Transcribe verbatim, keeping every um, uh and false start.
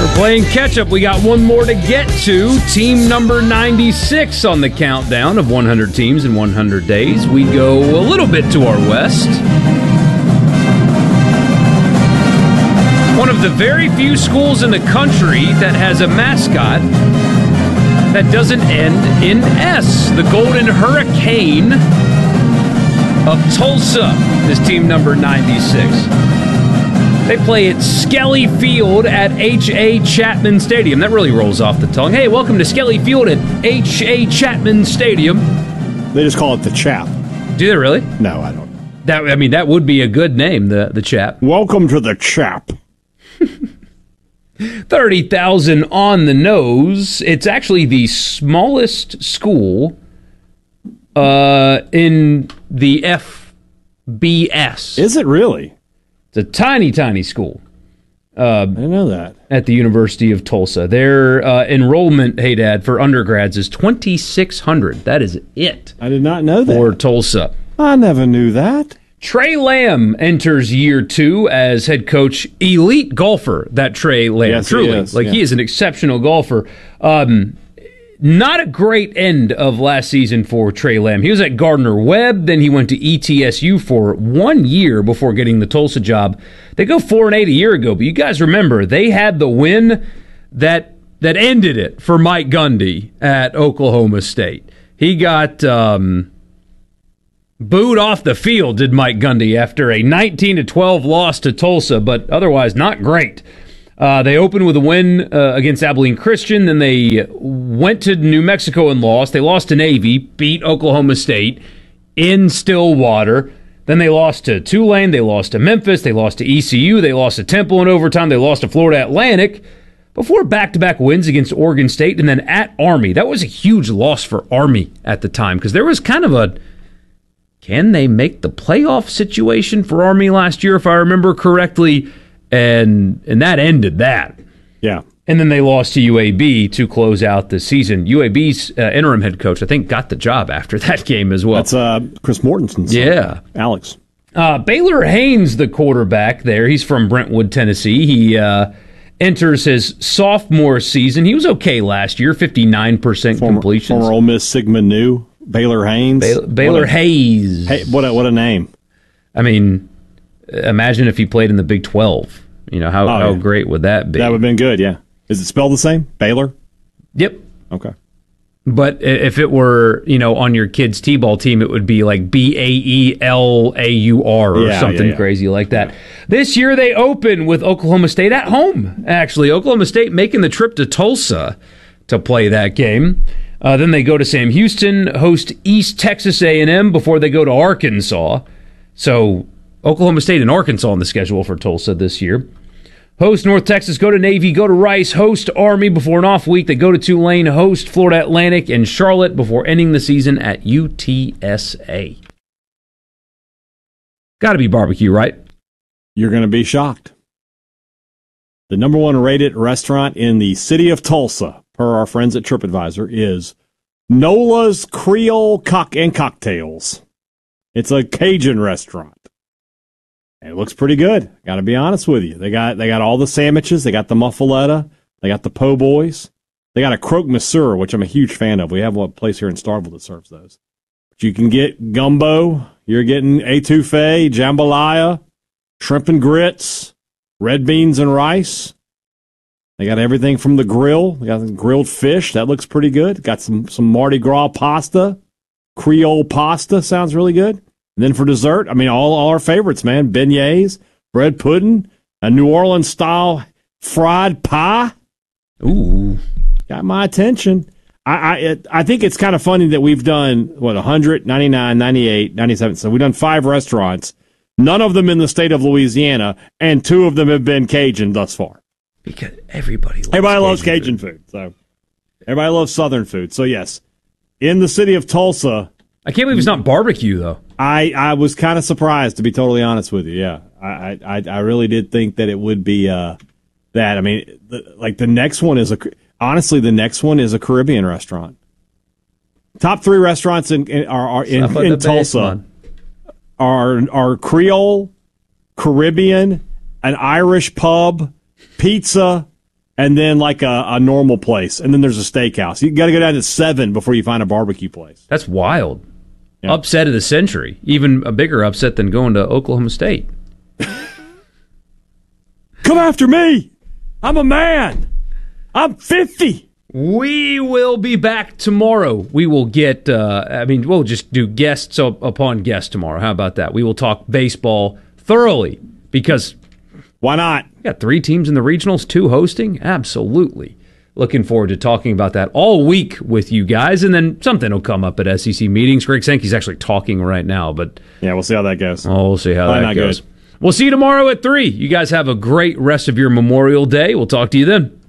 Playing catch-up, we got one more to get to. Team number ninety-six on the countdown of one hundred teams in one hundred days. We go a little bit to our west. One of the very few schools in the country that has a mascot that doesn't end in S. The Golden Hurricane of Tulsa is team number ninety-six. They play at Skelly Field at H A. Chapman Stadium. That really rolls off the tongue. Hey, welcome to Skelly Field at H A. Chapman Stadium. They just call it the Chap. Do they really? No, I don't. That I mean, that would be a good name, the, the Chap. Welcome to the Chap. thirty thousand on the nose. It's actually the smallest school uh, in the F B S. Is it really? It's a tiny, tiny school. Uh, I didn't know that. At the University of Tulsa. Their uh, enrollment, hey, Dad, for undergrads is twenty-six hundred. That is it. I did not know that. For Tulsa. I never knew that. Trey Lamb enters year two as head coach. Elite golfer, that Trey Lamb. Yes, truly. he is, like, yeah. he is an exceptional golfer. Um, not a great end of last season for Trey Lamb. He was at Gardner-Webb, then he went to E T S U for one year before getting the Tulsa job. They go four and eight a year ago, but you guys remember, they had the win that that ended it for Mike Gundy at Oklahoma State. He got um, booed off the field, did Mike Gundy, after a nineteen to twelve loss to Tulsa, but otherwise not great. Uh, they opened with a win uh, against Abilene Christian. Then they went to New Mexico and lost. They lost to Navy, beat Oklahoma State in Stillwater. Then they lost to Tulane. They lost to Memphis. They lost to E C U. They lost to Temple in overtime. They lost to Florida Atlantic before back-to-back wins against Oregon State and then at Army. That was a huge loss for Army at the time because there was kind of a can they make the playoff situation for Army last year, if I remember correctly. And and that ended that. Yeah. And then they lost to U A B to close out the season. U A B's uh, interim head coach, I think, got the job after that game as well. That's uh, Chris Mortensen's son, yeah. Alex. Uh, Baylor Haynes, the quarterback there, he's from Brentwood, Tennessee. He uh, enters his sophomore season. He was okay last year, fifty-nine percent Former, completions. Former Ole Miss Sigma Nu, Baylor Haynes. Baylor, Baylor what a, Hayes. Hey, what a, what a name. I mean, imagine if he played in the Big twelve. You know, how, oh, how yeah. great would that be? That would have been good, yeah. Is it spelled the same? Baylor? Yep. Okay. But if it were, you know, on your kid's T-ball team, it would be like B A E L A U R or yeah, something yeah, yeah. crazy like that. Yeah. This year they open with Oklahoma State at home, actually. Oklahoma State making the trip to Tulsa to play that game. Uh, then they go to Sam Houston, host East Texas A and M before they go to Arkansas. So Oklahoma State and Arkansas on the schedule for Tulsa this year. Host North Texas, go to Navy, go to Rice, host Army before an off week. They go to Tulane, host Florida Atlantic and Charlotte before ending the season at U T S A. Got to be barbecue, right? You're going to be shocked. The number one rated restaurant in the city of Tulsa, per our friends at TripAdvisor, is Nola's Creole Cock and Cocktails. It's a Cajun restaurant. It looks pretty good. Got to be honest with you. They got they got all the sandwiches. They got the muffaletta. They got the po' boys. They got a croque monsieur, which I'm a huge fan of. We have one place here in Starkville that serves those. But you can get gumbo. You're getting etouffee, jambalaya, shrimp and grits, red beans and rice. They got everything from the grill. They got grilled fish. That looks pretty good. Got some some Mardi Gras pasta. Creole pasta sounds really good. And then for dessert, I mean, all, all our favorites, man. Beignets, bread pudding, a New Orleans-style fried pie. Ooh. Got my attention. I I, it, I think it's kind of funny that we've done, what, one hundred, ninety-nine, ninety-eight, ninety-seven. So we've done five restaurants, none of them in the state of Louisiana, and two of them have been Cajun thus far. Because everybody loves Everybody Cajun loves Cajun food. food. So everybody loves Southern food. So, yes, in the city of Tulsa. I can't believe it's not barbecue, though. I, I was kind of surprised, to be totally honest with you. Yeah, I I, I really did think that it would be uh, that. I mean, the, like the next one is a honestly, the next one is a Caribbean restaurant. Top three restaurants in, in are, are in, in Tulsa are are Creole, Caribbean, an Irish pub, pizza, and then like a, a normal place, and then there's a steakhouse. You got to go down to seven before you find a barbecue place. That's wild. Yeah. Upset of the century. Even a bigger upset than going to Oklahoma State. Come after me. I'm a man. I'm fifty. We will be back tomorrow. We will get, uh, I mean, we'll just do guests upon guests tomorrow. How about that? We will talk baseball thoroughly because... Why not? We got three teams in the regionals, two hosting. Absolutely. Looking forward to talking about that all week with you guys, and then something will come up at S E C meetings. Greg Sankey's actually talking right now, but... Yeah, we'll see how that goes. Oh, we'll see how Probably that not goes. Good. We'll see you tomorrow at three. You guys have a great rest of your Memorial Day. We'll talk to you then.